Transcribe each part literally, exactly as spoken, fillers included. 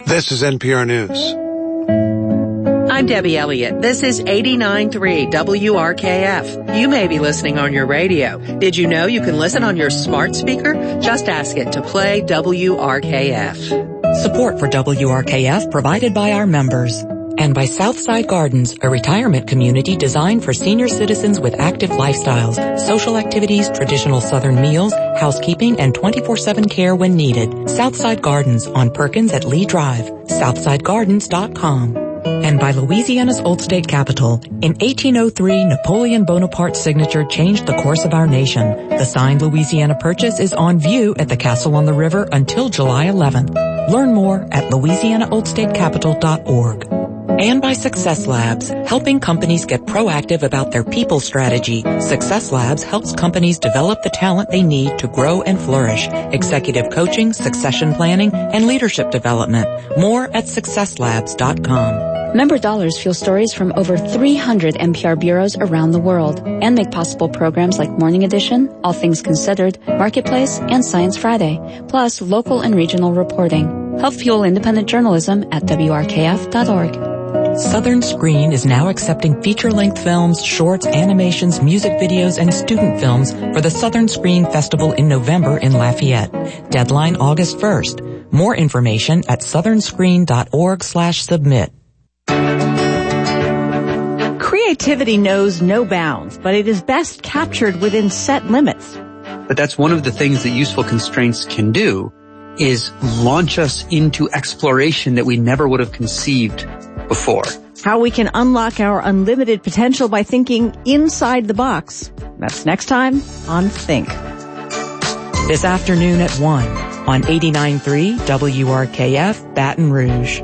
This is N P R News. I'm Debbie Elliott. This is eighty-nine point three W R K F. You may be listening on your radio. Did you know you can listen on your smart speaker? Just ask it to play W R K F. Support for W R K F provided by our members. And by Southside Gardens, a retirement community designed for senior citizens with active lifestyles, social activities, traditional Southern meals, housekeeping, and twenty-four seven care when needed. Southside Gardens on Perkins at Lee Drive. Southside Gardens dot com. And by Louisiana's Old State Capitol. In eighteen oh three, Napoleon Bonaparte's signature changed the course of our nation. The signed Louisiana Purchase is on view at the Castle on the River until July eleventh. Learn more at Louisiana Old State Capitol dot org. And by Success Labs, helping companies get proactive about their people strategy. Success Labs helps companies develop the talent they need to grow and flourish. Executive coaching, succession planning, and leadership development. More at success labs dot com. Member dollars fuel stories from over three hundred N P R bureaus around the world and make possible programs like Morning Edition, All Things Considered, Marketplace, and Science Friday, plus local and regional reporting. Help fuel independent journalism at W R K F dot org. Southern Screen is now accepting feature-length films, shorts, animations, music videos, and student films for the Southern Screen Festival in November in Lafayette. Deadline August first. More information at southern screen dot org slash submit. Creativity knows no bounds, but it is best captured within set limits. But that's one of the things that useful constraints can do, is launch us into exploration that we never would have conceived before. How we can unlock our unlimited potential by thinking inside the box. That's next time on Think. This afternoon at one on eighty-nine point three W R K F Baton Rouge.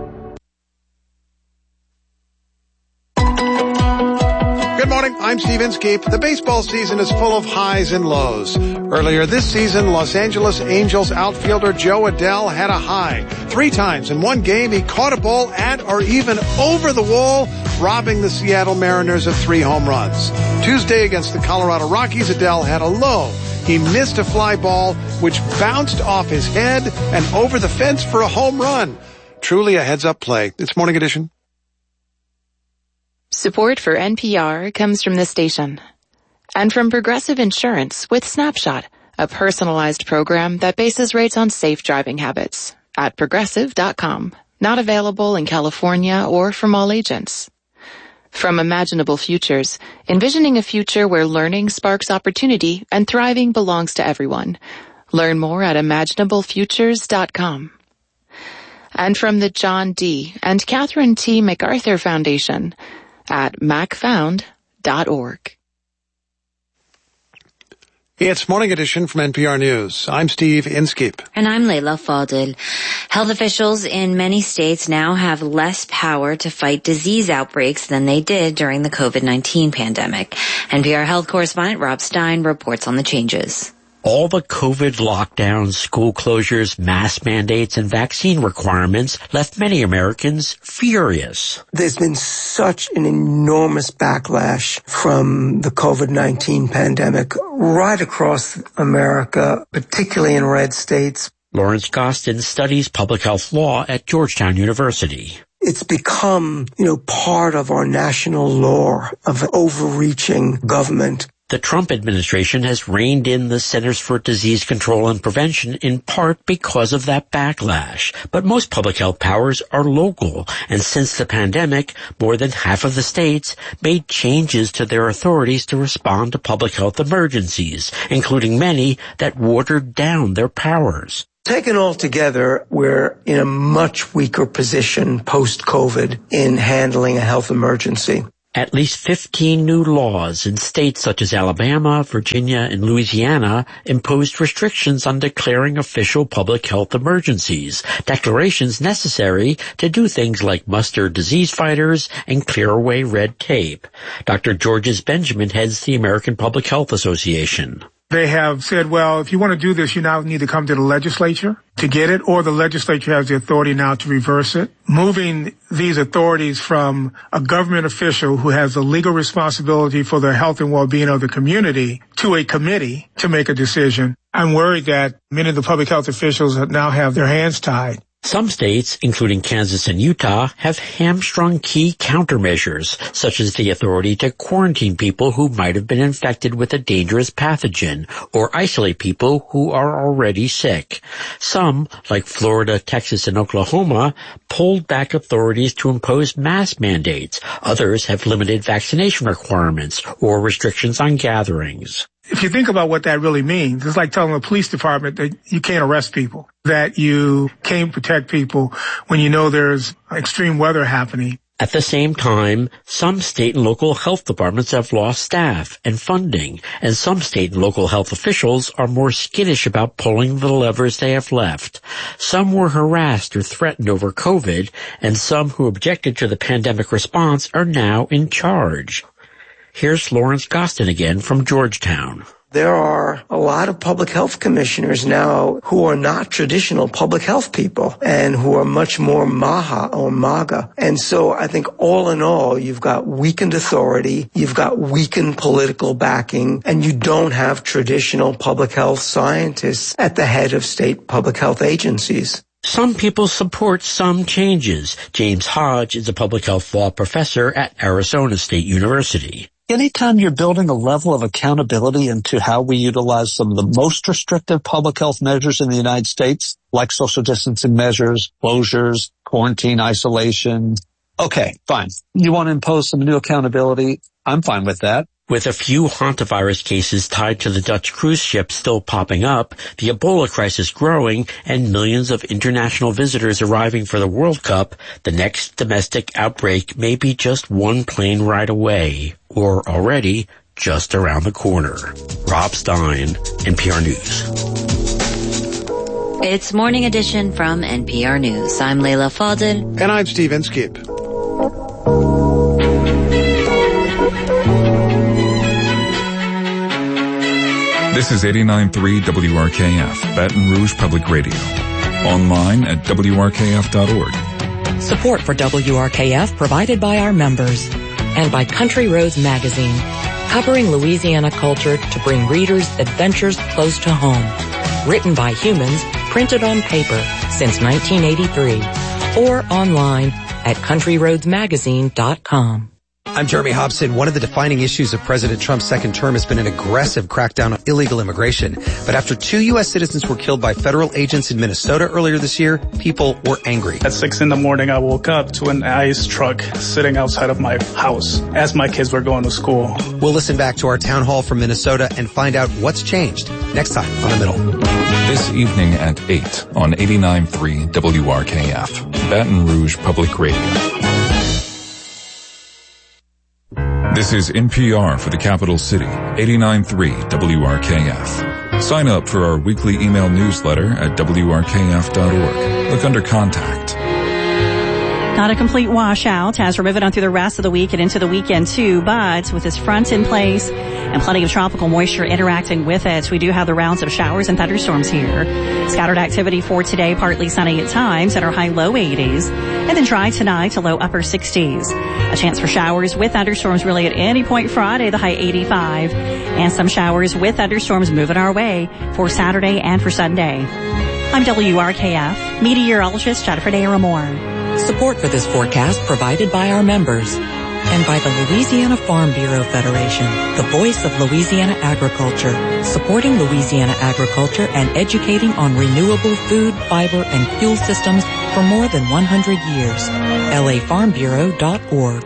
Good morning, I'm Steve Inskeep. The baseball season is full of highs and lows. Earlier this season, Los Angeles Angels outfielder Joe Adell had a high. Three times in one game, he caught a ball at or even over the wall, robbing the Seattle Mariners of three home runs. Tuesday against the Colorado Rockies, Adell had a low. He missed a fly ball, which bounced off his head and over the fence for a home run. Truly a heads-up play. It's Morning Edition. Support for N P R comes from this station and from Progressive Insurance with Snapshot, a personalized program that bases rates on safe driving habits at progressive dot com. Not available in California or from all agents. From Imaginable Futures, envisioning a future where learning sparks opportunity and thriving belongs to everyone. Learn more at imaginable futures dot com. And from the John D. and Catherine T. MacArthur Foundation at mac found dot org. It's Morning Edition from N P R News. I'm Steve Inskeep. And I'm Leila Fadel. Health officials in many states now have less power to fight disease outbreaks than they did during the COVID nineteen pandemic. N P R health correspondent Rob Stein reports on the changes. All the COVID lockdowns, school closures, mask mandates, and vaccine requirements left many Americans furious. There's been such an enormous backlash from the COVID nineteen pandemic right across America, particularly in red states. Lawrence Gostin studies public health law at Georgetown University. It's become, you know, part of our national law of overreaching government. The Trump administration has reined in the Centers for Disease Control and Prevention in part because of that backlash. But most public health powers are local, and since the pandemic, more than half of the states made changes to their authorities to respond to public health emergencies, including many that watered down their powers. Taken all together, we're in a much weaker position post-COVID in handling a health emergency. At least fifteen new laws in states such as Alabama, Virginia, and Louisiana imposed restrictions on declaring official public health emergencies, declarations necessary to do things like muster disease fighters and clear away red tape. Doctor Georges Benjamin heads the American Public Health Association. They have said, well, if you want to do this, you now need to come to the legislature to get it, or the legislature has the authority now to reverse it. Moving these authorities from a government official who has the legal responsibility for the health and well-being of the community to a committee to make a decision. I'm worried that many of the public health officials now have their hands tied. Some states, including Kansas and Utah, have hamstrung key countermeasures, such as the authority to quarantine people who might have been infected with a dangerous pathogen, or isolate people who are already sick. Some, like Florida, Texas, and Oklahoma, pulled back authorities to impose mask mandates. Others have limited vaccination requirements or restrictions on gatherings. If you think about what that really means, it's like telling the police department that you can't arrest people, that you can't protect people when you know there's extreme weather happening. At the same time, some state and local health departments have lost staff and funding, and some state and local health officials are more skittish about pulling the levers they have left. Some were harassed or threatened over COVID, and some who objected to the pandemic response are now in charge. Here's Lawrence Gostin again from Georgetown. There are a lot of public health commissioners now who are not traditional public health people and who are much more MAHA or MAGA. And so I think all in all, you've got weakened authority, you've got weakened political backing, and you don't have traditional public health scientists at the head of state public health agencies. Some people support some changes. James Hodge is a public health law professor at Arizona State University. Anytime you're building a level of accountability into how we utilize some of the most restrictive public health measures in the United States, like social distancing measures, closures, quarantine, isolation. Okay, fine. You want to impose some new accountability? I'm fine with that. With a few hantavirus cases tied to the Dutch cruise ship still popping up, the Ebola crisis growing, and millions of international visitors arriving for the World Cup, the next domestic outbreak may be just one plane ride away, or already just around the corner. Rob Stein, N P R News. It's Morning Edition from N P R News. I'm Leila Fadel. And I'm Steve Inskeep. This is eighty-nine point three W R K F, Baton Rouge Public Radio. Online at W R K F dot org. Support for W R K F provided by our members and by Country Roads Magazine, covering Louisiana culture to bring readers adventures close to home. Written by humans, printed on paper since nineteen eighty-three, or online at country roads magazine dot com. I'm Jeremy Hobson. One of the defining issues of President Trump's second term has been an aggressive crackdown on illegal immigration. But after two U S citizens were killed by federal agents in Minnesota earlier this year, people were angry. At six in the morning, I woke up to an ICE truck sitting outside of my house as my kids were going to school. We'll listen back to our town hall from Minnesota and find out what's changed next time on The Middle. This evening at eight on eighty-nine point three W R K F, Baton Rouge Public Radio. This is N P R for the capital city, eighty-nine point three W R K F. Sign up for our weekly email newsletter at W R K F dot org. Look under Contact. Not a complete washout as we're moving on through the rest of the week and into the weekend too, but with this front in place and plenty of tropical moisture interacting with it, we do have the rounds of showers and thunderstorms here. Scattered activity for today, partly sunny at times at our high low eighties, and then dry tonight to low upper sixties. A chance for showers with thunderstorms really at any point Friday, the high eighty-five, and some showers with thunderstorms moving our way for Saturday and for Sunday. I'm W R K F meteorologist Jennifer Naramore. Support for this forecast provided by our members and by the Louisiana Farm Bureau Federation, the voice of Louisiana agriculture, supporting Louisiana agriculture and educating on renewable food, fiber, and fuel systems for more than one hundred years. L A farm bureau dot org.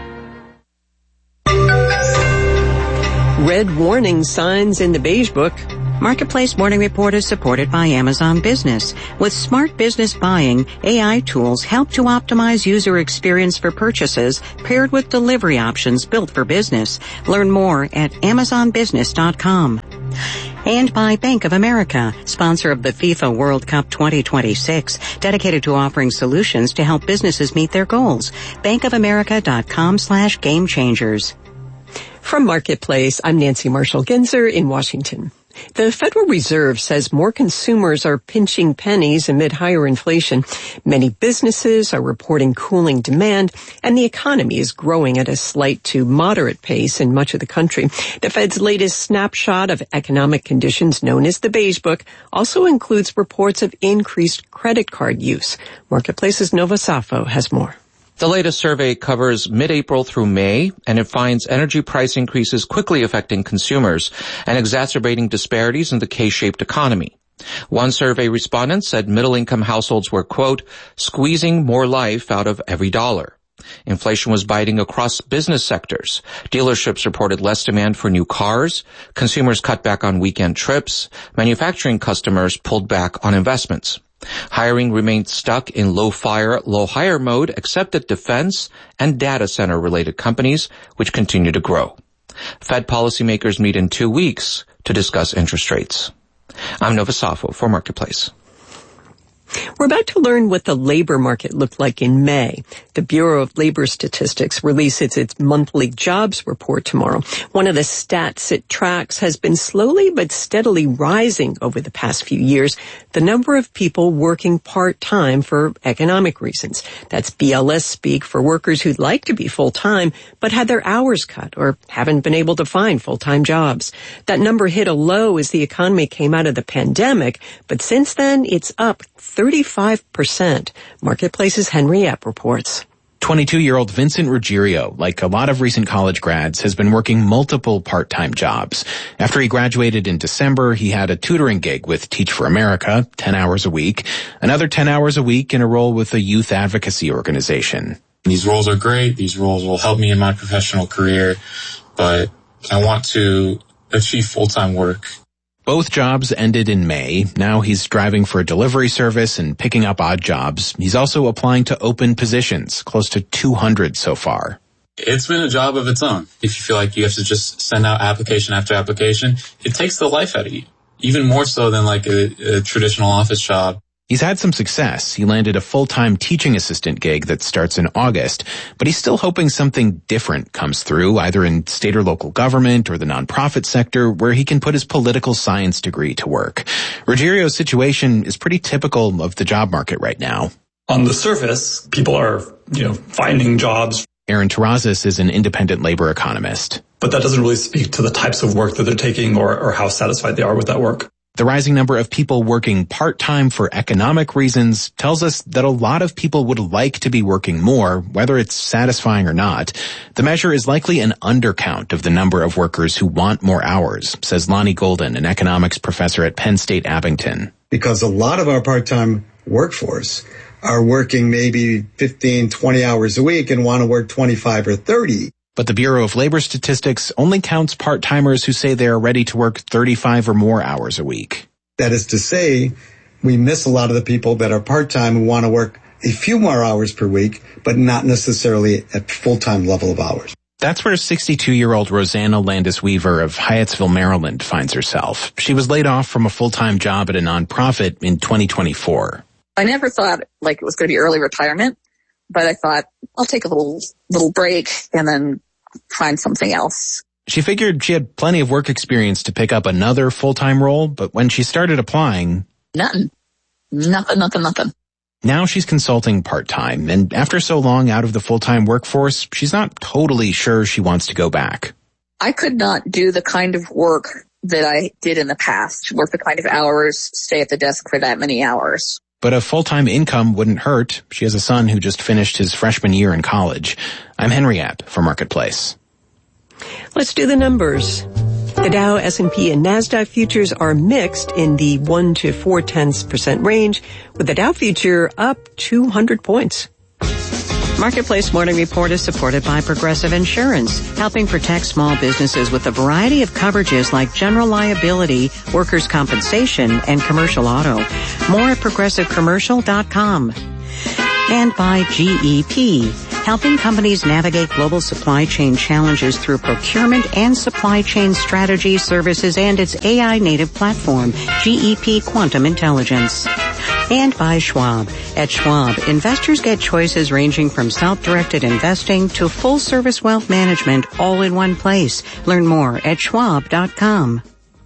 Red warning signs in the Beige Book. Marketplace Morning Report is supported by Amazon Business. With smart business buying, A I tools help to optimize user experience for purchases paired with delivery options built for business. Learn more at amazon business dot com. And by Bank of America, sponsor of the FIFA World Cup twenty twenty-six, dedicated to offering solutions to help businesses meet their goals. bank of america dot com slash game changers. From Marketplace, I'm Nancy Marshall-Genzer in Washington. The Federal Reserve says more consumers are pinching pennies amid higher inflation. Many businesses are reporting cooling demand, and the economy is growing at a slight to moderate pace in much of the country. The Fed's latest snapshot of economic conditions, known as the Beige Book, also includes reports of increased credit card use. Marketplace's Nova Safo has more. The latest survey covers mid-April through May, and it finds energy price increases quickly affecting consumers and exacerbating disparities in the K-shaped economy. One survey respondent said middle-income households were, quote, squeezing more life out of every dollar. Inflation was biting across business sectors. Dealerships reported less demand for new cars. Consumers cut back on weekend trips. Manufacturing customers pulled back on investments. Hiring remained stuck in low-fire, low-hire mode, except at defense and data center-related companies, which continue to grow. Fed policymakers meet in two weeks to discuss interest rates. I'm Nova Safo for Marketplace. We're about to learn what the labor market looked like in May. The Bureau of Labor Statistics releases its monthly jobs report tomorrow. One of the stats it tracks has been slowly but steadily rising over the past few years, the number of people working part-time for economic reasons. That's B L S speak for workers who'd like to be full-time but had their hours cut or haven't been able to find full-time jobs. That number hit a low as the economy came out of the pandemic, but since then it's up thirty-five percent. Marketplace's Henry Epp reports. twenty-two-year-old Vincent Ruggiero, like a lot of recent college grads, has been working multiple part-time jobs. After he graduated in December, he had a tutoring gig with Teach for America, ten hours a week, another ten hours a week in a role with a youth advocacy organization. These roles are great. These roles will help me in my professional career, but I want to achieve full-time work. Both jobs ended in May. Now he's driving for a delivery service and picking up odd jobs. He's also applying to open positions, close to two hundred so far. It's been a job of its own. If you feel like you have to just send out application after application, it takes the life out of you, even more so than like a, a traditional office job. He's had some success. He landed a full-time teaching assistant gig that starts in August, but he's still hoping something different comes through, either in state or local government or the nonprofit sector, where he can put his political science degree to work. Ruggiero's situation is pretty typical of the job market right now. On the surface, people are, you know, finding jobs. Aaron Terrazas is an independent labor economist. But that doesn't really speak to the types of work that they're taking or, or how satisfied they are with that work. The rising number of people working part-time for economic reasons tells us that a lot of people would like to be working more, whether it's satisfying or not. The measure is likely an undercount of the number of workers who want more hours, says Lonnie Golden, an economics professor at Penn State Abington. Because a lot of our part-time workforce are working maybe fifteen, twenty hours a week and want to work twenty-five or thirty. But the Bureau of Labor Statistics only counts part-timers who say they are ready to work thirty-five or more hours a week. That is to say, we miss a lot of the people that are part-time who want to work a few more hours per week, but not necessarily at full-time level of hours. That's where sixty-two-year-old Rosanna Landis Weaver of Hyattsville, Maryland finds herself. She was laid off from a full-time job at a nonprofit in twenty twenty-four. I never thought like it was going to be early retirement. But I thought, I'll take a little little break and then find something else. She figured she had plenty of work experience to pick up another full-time role, but when she started applying... Nothing. Nothing, nothing, nothing. Now she's consulting part-time, and after so long out of the full-time workforce, she's not totally sure she wants to go back. I could not do the kind of work that I did in the past, work the kind of hours, stay at the desk for that many hours. But a full-time income wouldn't hurt. She has a son who just finished his freshman year in college. I'm Henry Epp for Marketplace. Let's do the numbers. The Dow, S and P, and NASDAQ futures are mixed in the one to four tenths percent range, with the Dow future up two hundred points. Marketplace Morning Report is supported by Progressive Insurance, helping protect small businesses with a variety of coverages like general liability, workers' compensation, and commercial auto. More at progressive commercial dot com. And by G E P, helping companies navigate global supply chain challenges through procurement and supply chain strategy services and its A I-native platform, G E P Quantum Intelligence. And by Schwab. At Schwab, investors get choices ranging from self-directed investing to full-service wealth management all in one place. Learn more at schwab dot com.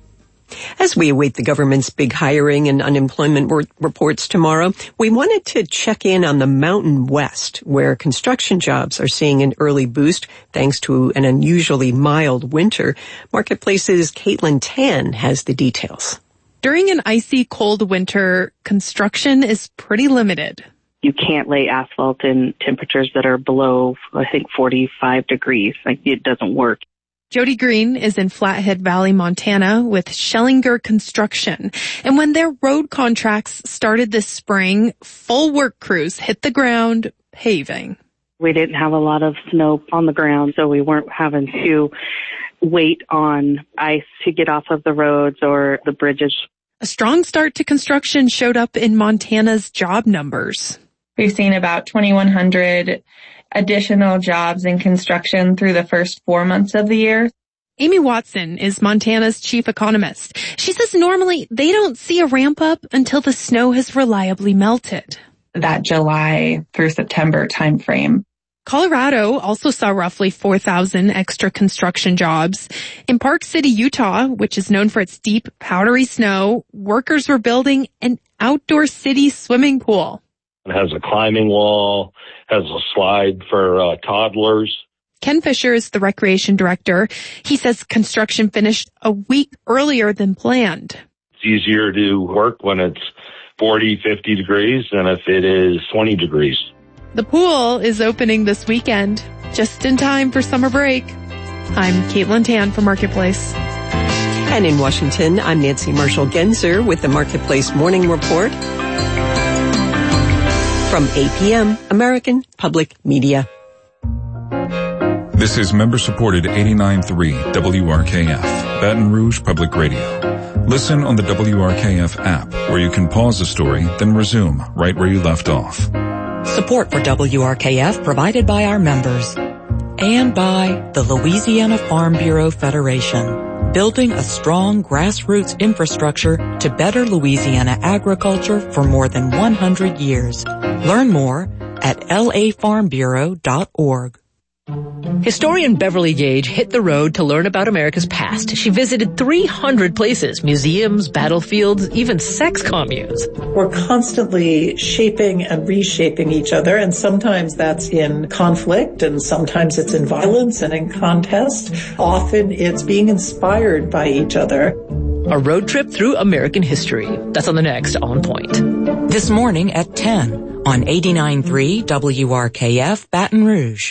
As we await the government's big hiring and unemployment re- reports tomorrow, we wanted to check in on the Mountain West, where construction jobs are seeing an early boost thanks to an unusually mild winter. Marketplace's Caitlin Tan has the details. During an icy, cold winter, construction is pretty limited. You can't lay asphalt in temperatures that are below, I think, forty-five degrees. Like, it doesn't work. Jody Green is in Flathead Valley, Montana with Schellinger Construction. And when their road contracts started this spring, full work crews hit the ground paving. We didn't have a lot of snow on the ground, so we weren't having to wait on ice to get off of the roads or the bridges. A strong start to construction showed up in Montana's job numbers. We've seen about twenty-one hundred additional jobs in construction through the first four months of the year. Amy Watson is Montana's chief economist. She says normally they don't see a ramp up until the snow has reliably melted. That July through September timeframe. Colorado also saw roughly four thousand extra construction jobs. In Park City, Utah, which is known for its deep, powdery snow, workers were building an outdoor city swimming pool. It has a climbing wall, has a slide for uh, toddlers. Ken Fisher is the recreation director. He says construction finished a week earlier than planned. It's easier to work when it's forty, fifty degrees than if it is twenty degrees. The pool is opening this weekend, just in time for summer break. I'm Caitlin Tan for Marketplace. And in Washington, I'm Nancy Marshall-Genzer with the Marketplace Morning Report. From A P M, American Public Media. This is member-supported eighty-nine point three W R K F, Baton Rouge Public Radio. Listen on the W R K F app, where you can pause the story, then resume right where you left off. Support for W R K F provided by our members and by the Louisiana Farm Bureau Federation, building a strong grassroots infrastructure to better Louisiana agriculture for more than one hundred years. Learn more at L A farm bureau dot org. Historian Beverly Gage hit the road to learn about America's past. She visited three hundred places, museums, battlefields, even sex communes. We're constantly shaping and reshaping each other, and sometimes that's in conflict, and sometimes it's in violence and in contest. Often it's being inspired by each other. A road trip through American history. That's on the next On Point. This morning at ten on eighty-nine point three W R K F Baton Rouge.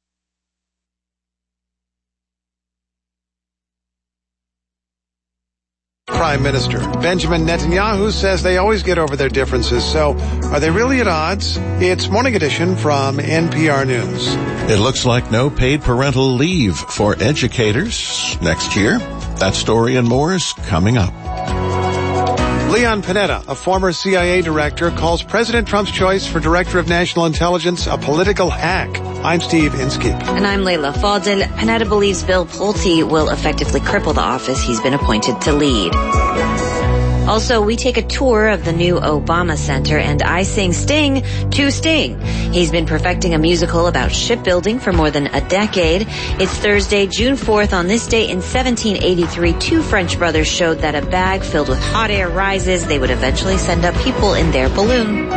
Prime Minister Benjamin Netanyahu says they always get over their differences. So are they really at odds? It's Morning Edition from N P R News. It looks like no paid parental leave for educators next year. That story and more is coming up. Leon Panetta, a former C I A director, calls President Trump's choice for Director of National Intelligence a political hack. I'm Steve Inskeep. And I'm Layla Fadel. Panetta believes Bill Pulte will effectively cripple the office he's been appointed to lead. Also, we take a tour of the new Obama Center, and I sing Sting to Sting. He's been perfecting a musical about shipbuilding for more than a decade. It's Thursday, June fourth. On this day in seventeen eighty-three, two French brothers showed that a bag filled with hot air rises. They would eventually send up people in their balloon.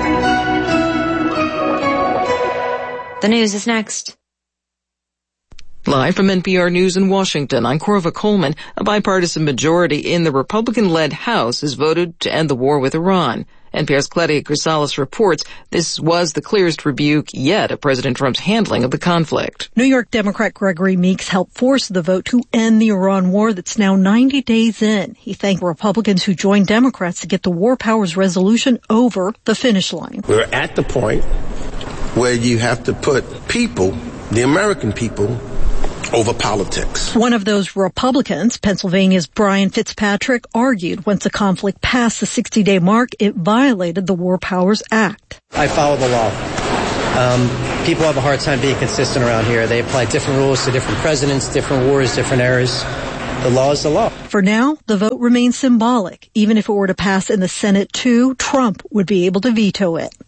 The news is next. Live from N P R News in Washington, I'm Corva Coleman. A bipartisan majority in the Republican-led House has voted to end the war with Iran. N P R's Claudia Grisales reports this was the clearest rebuke yet of President Trump's handling of the conflict. New York Democrat Gregory Meeks helped force the vote to end the Iran war that's now ninety days in. He thanked Republicans who joined Democrats to get the war powers resolution over the finish line. We're at the point where you have to put people, the American people, over politics. One of those Republicans, Pennsylvania's Brian Fitzpatrick, argued once the conflict passed the sixty-day mark, it violated the War Powers Act. I follow the law. Um, people have a hard time being consistent around here. They apply different rules to different presidents, different wars, different eras. The law is the law. For now, the vote remains symbolic. Even if it were to pass in the Senate too, Trump would be able to veto it.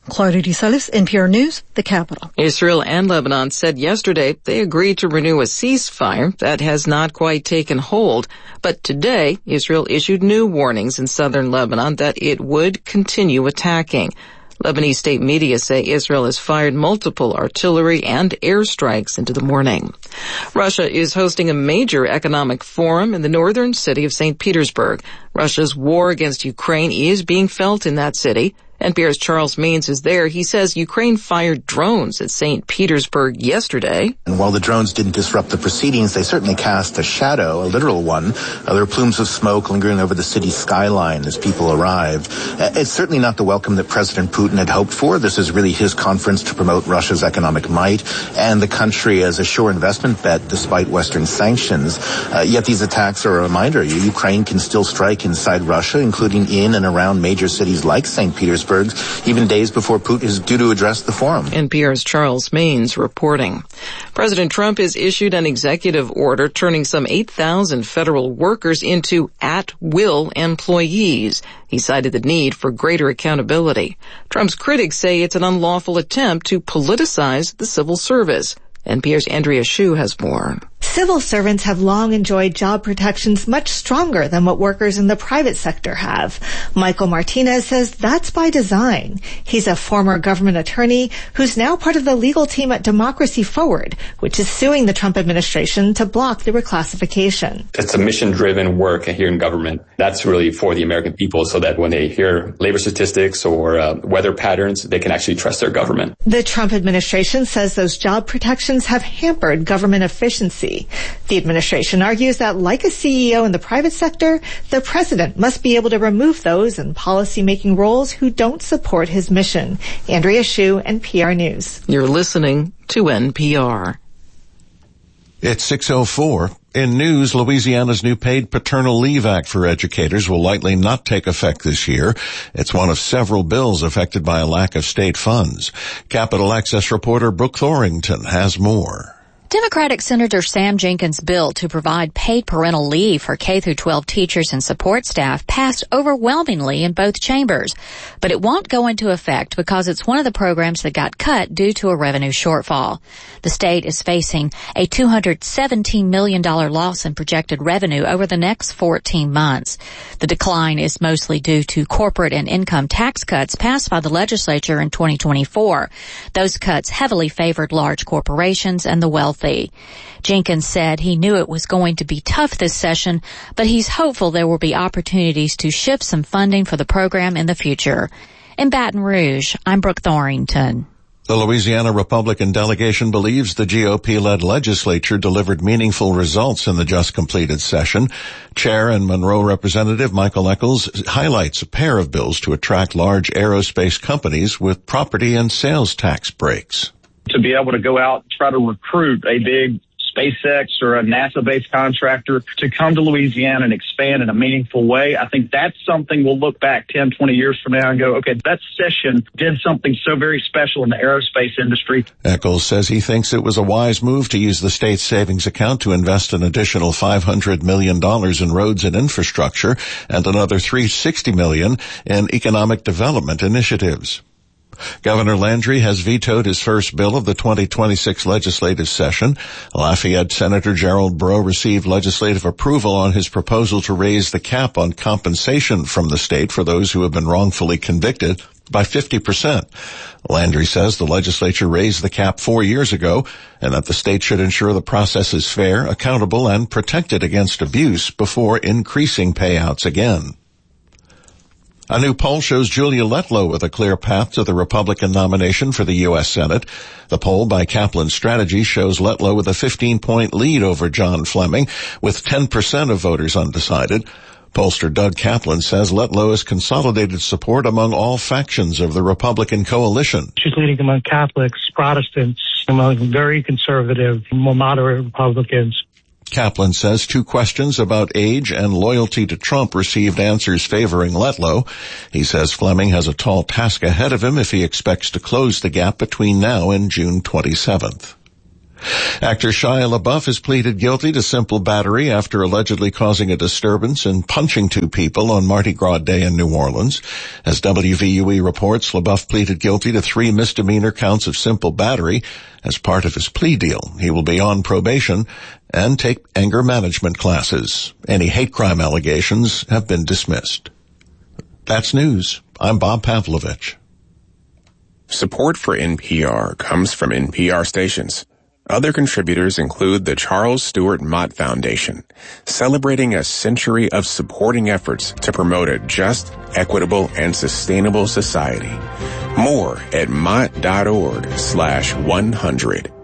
Claudia De Salis, N P R News, the capital. Israel and Lebanon said yesterday they agreed to renew a ceasefire that has not quite taken hold. But today, Israel issued new warnings in southern Lebanon that it would continue attacking. Lebanese state media say Israel has fired multiple artillery and airstrikes into the morning. Russia is hosting a major economic forum in the northern city of Saint Petersburg. Russia's war against Ukraine is being felt in that city. N P R's Charles Means is there. He says Ukraine fired drones at Saint Petersburg yesterday. And while the drones didn't disrupt the proceedings, they certainly cast a shadow, a literal one. Uh, there were plumes of smoke lingering over the city's skyline as people arrived. Uh, it's certainly not the welcome that President Putin had hoped for. This is really his conference to promote Russia's economic might and the country as a sure investment bet despite Western sanctions. Uh, yet these attacks are a reminder. Ukraine can still strike inside Russia, including in and around major cities like Saint Petersburg, even days before Putin is due to address the forum. N P R's Charles Means reporting. President Trump has issued an executive order turning some eight thousand federal workers into at-will employees. He cited the need for greater accountability. Trump's critics say it's an unlawful attempt to politicize the civil service. N P R's Andrea Hsu has more. Civil servants have long enjoyed job protections much stronger than what workers in the private sector have. Michael Martinez says that's by design. He's a former government attorney who's now part of the legal team at Democracy Forward, which is suing the Trump administration to block the reclassification. It's a mission-driven work here in government. That's really for the American people so that when they hear labor statistics or uh, weather patterns, they can actually trust their government. The Trump administration says those job protections have hampered government efficiency. The administration argues that, like a C E O in the private sector, the president must be able to remove those in policy-making roles who don't support his mission. Andrea Hsu, N P R News. You're listening to N P R. It's six oh four. In news, Louisiana's new Paid Paternal Leave Act for educators will likely not take effect this year. It's one of several bills affected by a lack of state funds. Capitol Access reporter Brooke Thorington has more. Democratic Senator Sam Jenkins' bill to provide paid parental leave for K through twelve teachers and support staff passed overwhelmingly in both chambers. But it won't go into effect because it's one of the programs that got cut due to a revenue shortfall. The state is facing a two hundred seventeen million dollars loss in projected revenue over the next fourteen months. The decline is mostly due to corporate and income tax cuts passed by the legislature in twenty twenty-four. Those cuts heavily favored large corporations and the wealthy. Jenkins said he knew it was going to be tough this session, but he's hopeful there will be opportunities to shift some funding for the program in the future. In Baton Rouge, I'm Brooke Thorington. The Louisiana Republican delegation believes the G O P-led legislature delivered meaningful results in the just completed session. Chair and Monroe Representative Michael Echols highlights a pair of bills to attract large aerospace companies with property and sales tax breaks. To be able to go out and try to recruit a big SpaceX or a NASA-based contractor to come to Louisiana and expand in a meaningful way, I think that's something we'll look back ten, twenty years from now and go, okay, that session did something so very special in the aerospace industry. Echols says he thinks it was a wise move to use the state's savings account to invest an additional five hundred million dollars in roads and infrastructure and another three hundred sixty million dollars in economic development initiatives. Governor Landry has vetoed his first bill of the twenty twenty-six legislative session. Lafayette Senator Gerald Breaux received legislative approval on his proposal to raise the cap on compensation from the state for those who have been wrongfully convicted by fifty percent. Landry says the legislature raised the cap four years ago and that the state should ensure the process is fair, accountable, and protected against abuse before increasing payouts again. A new poll shows Julia Letlow with a clear path to the Republican nomination for the U S Senate. The poll by Kaplan Strategy shows Letlow with a fifteen-point lead over John Fleming, with ten percent of voters undecided. Pollster Doug Kaplan says Letlow has consolidated support among all factions of the Republican coalition. She's leading among Catholics, Protestants, among very conservative, more moderate Republicans. Kaplan says two questions about age and loyalty to Trump received answers favoring Letlow. He says Fleming has a tall task ahead of him if he expects to close the gap between now and June twenty-seventh. Actor Shia LaBeouf has pleaded guilty to simple battery after allegedly causing a disturbance and punching two people on Mardi Gras Day in New Orleans. As W V U E reports, LaBeouf pleaded guilty to three misdemeanor counts of simple battery as part of his plea deal. He will be on probation and take anger management classes. Any hate crime allegations have been dismissed. That's news. I'm Bob Pavlovich. Support for N P R comes from N P R stations. Other contributors include the Charles Stewart Mott Foundation, celebrating a century of supporting efforts to promote a just, equitable, and sustainable society. More at mott.org slash 100.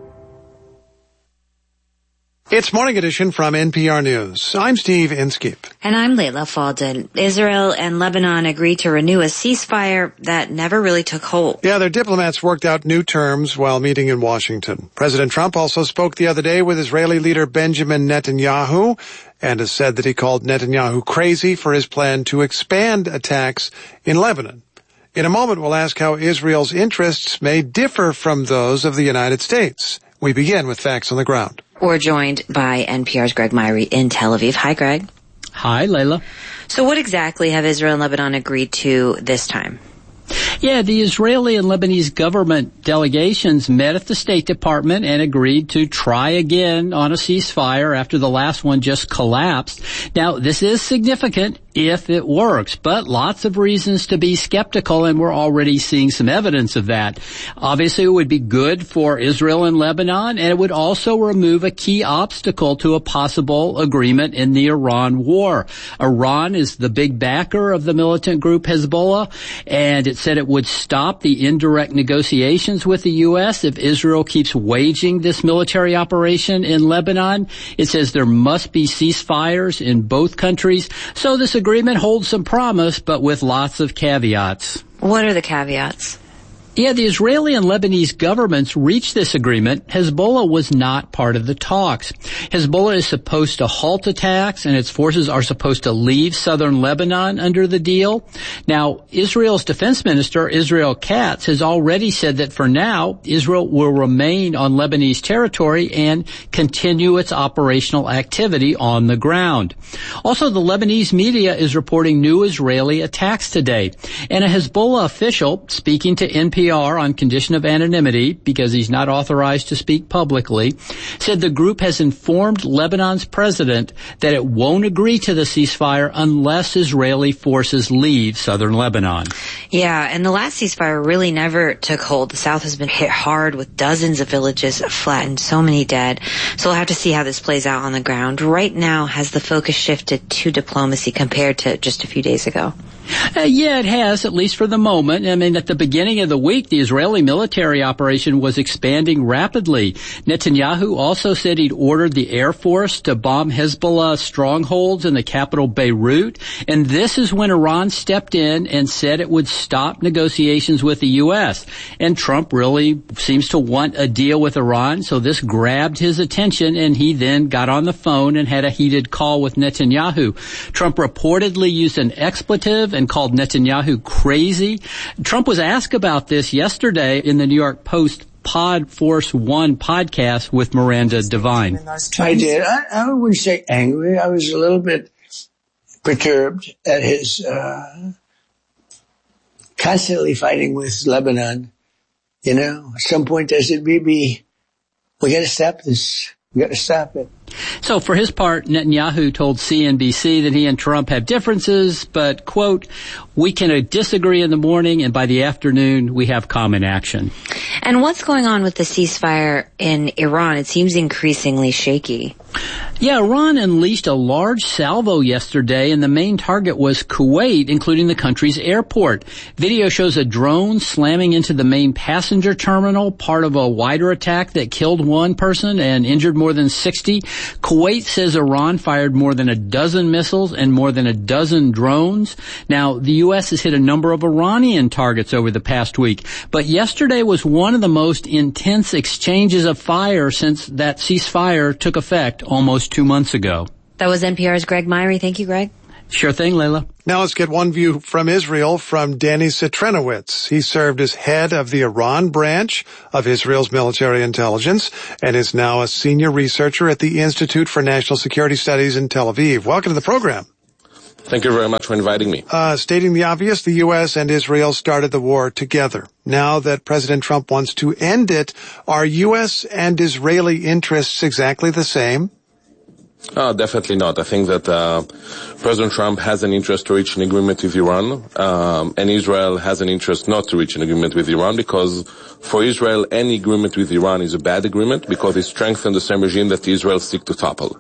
It's Morning Edition from N P R News. I'm Steve Inskeep. And I'm Layla Faldin. Israel and Lebanon agreed to renew a ceasefire that never really took hold. Yeah, their diplomats worked out new terms while meeting in Washington. President Trump also spoke the other day with Israeli leader Benjamin Netanyahu and has said that he called Netanyahu crazy for his plan to expand attacks in Lebanon. In a moment, we'll ask how Israel's interests may differ from those of the United States. We begin with facts on the ground. We're joined by N P R's Greg Myrie in Tel Aviv. Hi, Greg. Hi, Layla. So what exactly have Israel and Lebanon agreed to this time? Yeah, the Israeli and Lebanese government delegations met at the State Department and agreed to try again on a ceasefire after the last one just collapsed. Now, this is significant if it works, but lots of reasons to be skeptical, and we're already seeing some evidence of that. Obviously, it would be good for Israel and Lebanon, and it would also remove a key obstacle to a possible agreement in the Iran war. Iran is the big backer of the militant group Hezbollah, and it said it would stop the indirect negotiations with the U S if Israel keeps waging this military operation in Lebanon. It says there must be ceasefires in both countries. So this agreement holds some promise, but with lots of caveats. What are the caveats? Yeah, the Israeli and Lebanese governments reached this agreement. Hezbollah was not part of the talks. Hezbollah is supposed to halt attacks, and its forces are supposed to leave southern Lebanon under the deal. Now, Israel's defense minister, Israel Katz, has already said that for now, Israel will remain on Lebanese territory and continue its operational activity on the ground. Also, the Lebanese media is reporting new Israeli attacks today. And a Hezbollah official, speaking to N P R on condition of anonymity, because he's not authorized to speak publicly, said the group has informed Lebanon's president that it won't agree to the ceasefire unless Israeli forces leave southern Lebanon. Yeah, and the last ceasefire really never took hold. The south has been hit hard with dozens of villages flattened, so many dead. So we'll have to see how this plays out on the ground. Right now, has the focus shifted to diplomacy compared to just a few days ago? Uh, yeah, it has, at least for the moment. I mean, at the beginning of the week, the Israeli military operation was expanding rapidly. Netanyahu also said he'd ordered the Air Force to bomb Hezbollah strongholds in the capital Beirut. And this is when Iran stepped in and said it would stop negotiations with the U S. And Trump really seems to want a deal with Iran, so this grabbed his attention, and he then got on the phone and had a heated call with Netanyahu. Trump reportedly used an expletive and called Netanyahu crazy. Trump was asked about this yesterday in the New York Post Pod Force One podcast with Miranda Devine. I did. I, I wouldn't say angry. I was a little bit perturbed at his uh, constantly fighting with Lebanon. You know, at some point I said, maybe we got to stop this. We got to stop it. So for his part, Netanyahu told C N B C that he and Trump have differences, but, quote, we can disagree in the morning, and by the afternoon, we have common action. And what's going on with the ceasefire in Iran? It seems increasingly shaky. Yeah, Iran unleashed a large salvo yesterday, and the main target was Kuwait, including the country's airport. Video shows a drone slamming into the main passenger terminal, part of a wider attack that killed one person and injured more than sixty. Kuwait says Iran fired more than a dozen missiles and more than a dozen drones. Now, the U S has hit a number of Iranian targets over the past week, but yesterday was one of the most intense exchanges of fire since that ceasefire took effect almost two months ago. That was N P R's Greg Myrie. Thank you, Greg. Sure thing, Leila. Now let's get one view from Israel from Danny Citrinowicz. He served as head of the Iran branch of Israel's military intelligence and is now a senior researcher at the Institute for National Security Studies in Tel Aviv. Welcome to the program. Thank you very much for inviting me. Uh, stating the obvious, the U S and Israel started the war together. Now that President Trump wants to end it, are U S and Israeli interests exactly the same? Oh, definitely not. I think that uh, President Trump has an interest to reach an agreement with Iran, um, and Israel has an interest not to reach an agreement with Iran, because for Israel, any agreement with Iran is a bad agreement because it strengthens the same regime that Israel seeks to topple.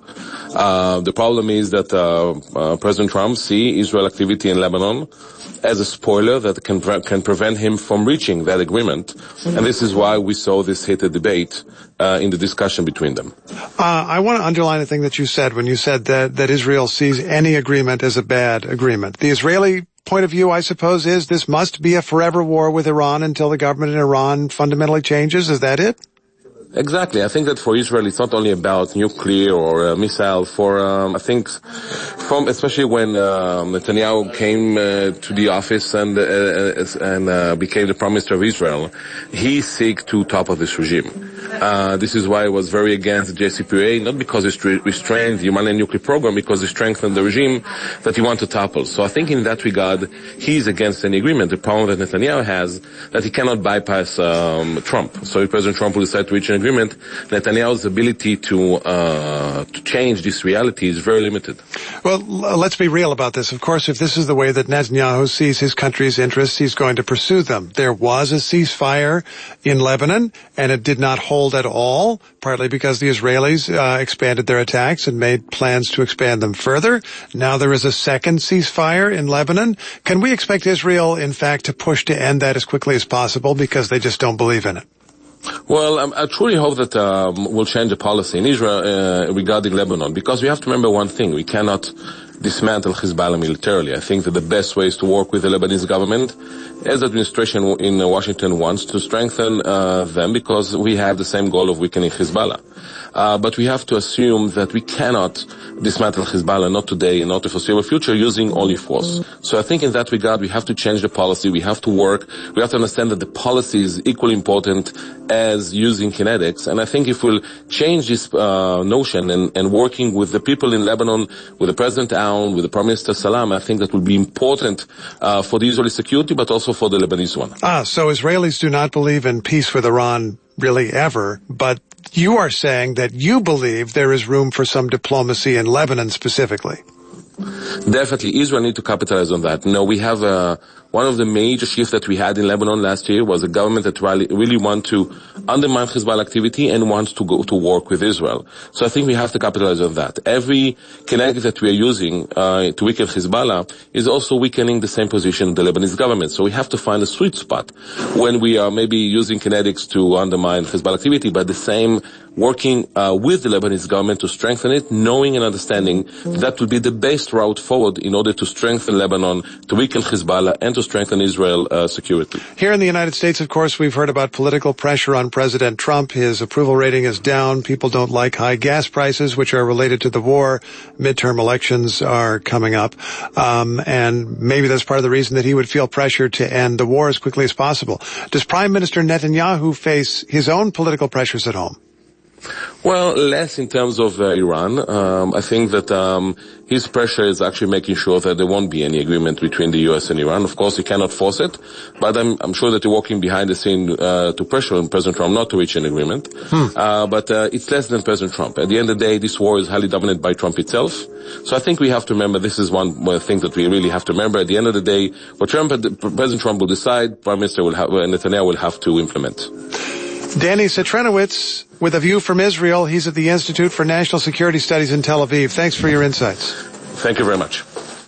Uh, the problem is that uh, uh, President Trump sees Israel activity in Lebanon as a spoiler that can pre- can prevent him from reaching that agreement, and this is why we saw this heated debate uh, in the discussion between them. Uh, I want to underline a thing that you said when you said that, that Israel sees any agreement as a bad agreement. The Israeli point of view, I suppose, is this must be a forever war with Iran until the government in Iran fundamentally changes. Is that it? Exactly. I think that for Israel, it's not only about nuclear or uh, missile. For um, I think, from especially when uh, Netanyahu came uh, to the office and uh, and uh, became the Prime Minister of Israel, he seek to topple this regime. Uh, this is why I was very against the J C P O A, not because it restrained the Iranian nuclear program, because it strengthened the regime that he wanted to topple. So I think in that regard, he's against any agreement. The problem that Netanyahu has, that he cannot bypass um, Trump. So if President Trump will decide to reach an agreement, Netanyahu's ability to uh, to change this reality is very limited. Well, let's be real about this. Of course, if this is the way that Netanyahu sees his country's interests, he's going to pursue them. There was a ceasefire in Lebanon, and it did not hold at all, partly because the Israelis uh, expanded their attacks and made plans to expand them further. Now there is a second ceasefire in Lebanon. Can we expect Israel, in fact, to push to end that as quickly as possible because they just don't believe in it? Well, um, I truly hope that um, we'll change the policy in Israel uh, regarding Lebanon, because we have to remember one thing: we cannot dismantle Hezbollah militarily. I think that the best way is to work with the Lebanese government, as the administration in Washington wants, to strengthen uh, them, because we have the same goal of weakening Hezbollah. Uh, but we have to assume that we cannot dismantle Hezbollah, not today and not the foreseeable future, using only force. So I think in that regard, we have to change the policy. We have to work. We have to understand that the policy is equally important as using kinetics. And I think if we'll change this uh, notion and, and working with the people in Lebanon, with the President Aoun, with the Prime Minister Salam, I think that will be important uh, for the Israeli security, but also for the Lebanese one. Ah, so Israelis do not believe in peace with Iran really ever, but you are saying that you believe there is room for some diplomacy in Lebanon specifically. Definitely, Israel need to capitalize on that. No, we have uh, one of the major shifts that we had in Lebanon last year was a government that really, really want to undermine Hezbollah activity and wants to go to work with Israel. So I think we have to capitalize on that. Every kinetic that we are using uh, to weaken Hezbollah is also weakening the same position of the Lebanese government. So we have to find a sweet spot when we are maybe using kinetics to undermine Hezbollah activity, but the same working uh, with the Lebanese government to strengthen it, knowing and understanding that would be the best route forward in order to strengthen Lebanon, to weaken Hezbollah, and to strengthen Israel uh, security. Here in the United States, of course, we've heard about political pressure on President Trump. His approval rating is down. People don't like high gas prices, which are related to the war. Midterm elections are coming up. Um, and maybe that's part of the reason that he would feel pressure to end the war as quickly as possible. Does Prime Minister Netanyahu face his own political pressures at home? Well, less in terms of uh, Iran. Um, I think that um, his pressure is actually making sure that there won't be any agreement between the U S and Iran. Of course, he cannot force it, but I'm, I'm sure that they're working behind the scene uh, to pressure on President Trump not to reach an agreement. Hmm. Uh, but uh, it's less than President Trump. At the end of the day, this war is highly dominated by Trump itself. So I think we have to remember, this is one thing that we really have to remember. At the end of the day, what Trump, President Trump will decide, Prime Minister will have, Netanyahu will have to implement. Danny Citrinowicz, with a view from Israel. He's at the Institute for National Security Studies in Tel Aviv. Thanks for your insights. Thank you very much.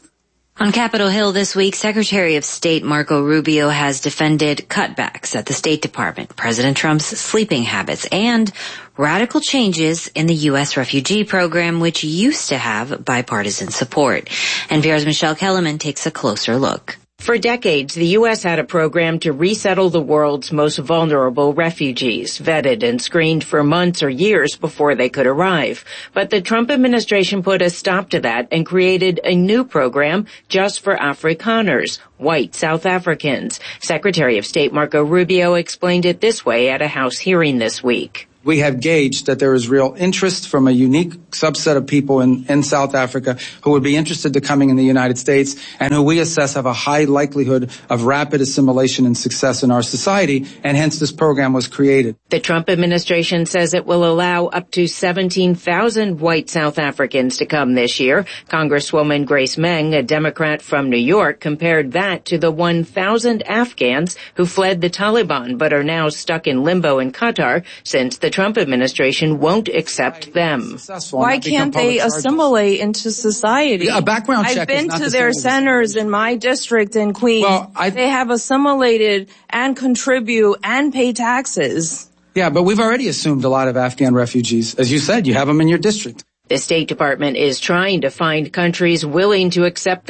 On Capitol Hill this week, Secretary of State Marco Rubio has defended cutbacks at the State Department, President Trump's sleeping habits, and radical changes in the U S refugee program, which used to have bipartisan support. N P R's Michelle Kellerman takes a closer look. For decades, the U S had a program to resettle the world's most vulnerable refugees, vetted and screened for months or years before they could arrive. But the Trump administration put a stop to that and created a new program just for Afrikaners, white South Africans. Secretary of State Marco Rubio explained it this way at a House hearing this week. We have gauged that there is real interest from a unique subset of people in, in South Africa who would be interested to coming in the United States and who we assess have a high likelihood of rapid assimilation and success in our society, and hence this program was created. The Trump administration says it will allow up to seventeen thousand white South Africans to come this year. Congresswoman Grace Meng, a Democrat from New York, compared that to the one thousand Afghans who fled the Taliban but are now stuck in limbo in Qatar since the Trump administration won't accept them. Why can't they assimilate into society? Yeah, a background check I've been is not to the their same as- centers in my district in Queens. Well, I- they have assimilated and contribute and pay taxes. Yeah, but we've already assumed a lot of Afghan refugees. As you said, you have them in your district. The State Department is trying to find countries willing to accept them.